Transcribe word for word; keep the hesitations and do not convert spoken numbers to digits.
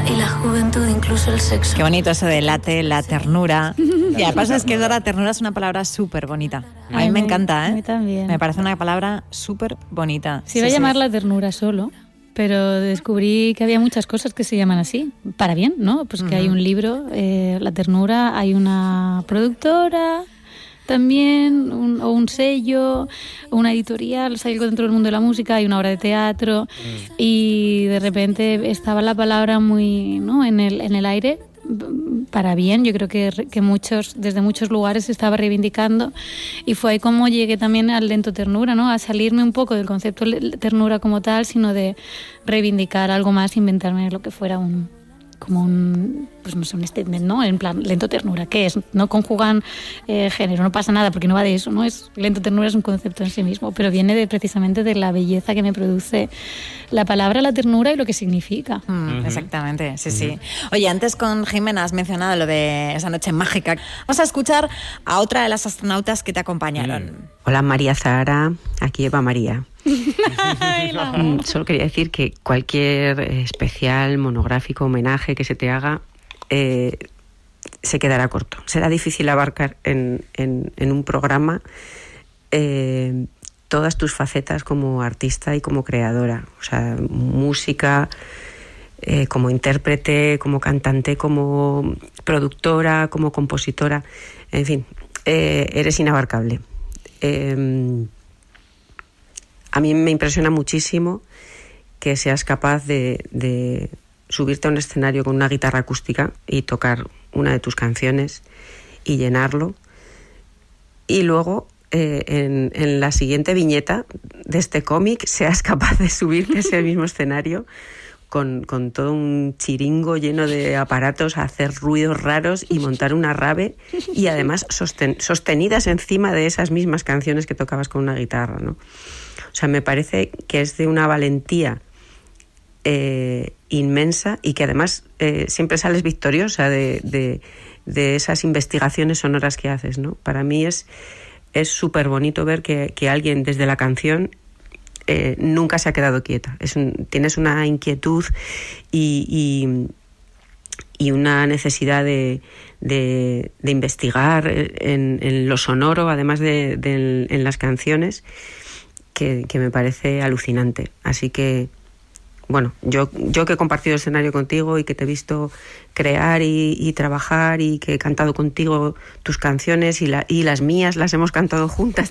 y la juventud, incluso el sexo. Qué bonito eso de late, la ternura. Y además es que la ternura es una palabra súper bonita. A mí Ay, me me, encanta, ¿eh? A mí también. Me parece una palabra súper bonita. Se iba a llamar la ternura solo, pero descubrí que había muchas cosas que se llaman así, para bien, ¿no? Pues que uh-huh. hay un libro, eh, La Ternura, hay una productora también, un, o un sello, o una editorial, o sea, algo dentro del mundo de la música, hay una obra de teatro, mm. y de repente estaba la palabra muy, ¿no?, en el, en el aire, para bien. Yo creo que, que muchos, desde muchos lugares se estaba reivindicando, y fue ahí como llegué también al lento ternura, ¿no?, a salirme un poco del concepto de ternura como tal, sino de reivindicar algo más, inventarme lo que fuera un, como un, pues no sé, un statement, ¿no?, en plan lento ternura, ¿qué es? No conjugan eh, género, no pasa nada porque no va de eso, ¿no? Es lento ternura es un concepto en sí mismo, pero viene de, precisamente de la belleza que me produce la palabra la ternura y lo que significa. Mm, uh-huh. Exactamente, sí, uh-huh. sí. Oye, antes con Jimena has mencionado lo de esa noche mágica. Vamos a escuchar a otra de las astronautas que te acompañaron. Mm. Hola, María Zahara, aquí Eva María. Solo quería decir que cualquier especial, monográfico, homenaje que se te haga eh, se quedará corto. Será difícil abarcar en, en, en un programa eh, todas tus facetas como artista y como creadora. O sea, música, eh, como intérprete, como cantante, como productora, como compositora. En fin, eh, eres inabarcable. Eh, A mí me impresiona muchísimo que seas capaz de, de subirte a un escenario con una guitarra acústica y tocar una de tus canciones y llenarlo. Y luego, eh, en, en la siguiente viñeta de este cómic, seas capaz de subirte a ese mismo escenario con, con todo un chiringo lleno de aparatos, a hacer ruidos raros y montar una rave, y además sosten, sostenidas encima de esas mismas canciones que tocabas con una guitarra, ¿no? O sea, me parece que es de una valentía eh, inmensa, y que además eh, siempre sales victoriosa de, de, de esas investigaciones sonoras que haces, ¿no? Para mí es es súper bonito ver que, que alguien desde la canción eh, nunca se ha quedado quieta. Es un, tienes una inquietud y, y, y una necesidad de, de, de investigar en, en lo sonoro, además de, de en las canciones, Que, que me parece alucinante. Así que, bueno, yo, yo que he compartido escenario contigo y que te he visto crear y, y trabajar, y que he cantado contigo tus canciones y, la, y las mías las hemos cantado juntas